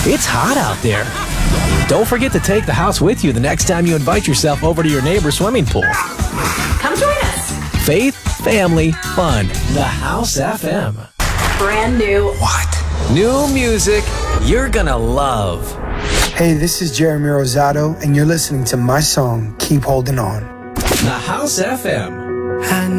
It's hot out there. Don't forget to take the house with you the next time you invite yourself over to your neighbor's swimming pool. Come join us. Faith, family, fun. The House FM. Brand new. What? New music you're gonna love. Hey, this is Jeremy Rosado, and you're listening to my song, Keep Holding On. The House FM.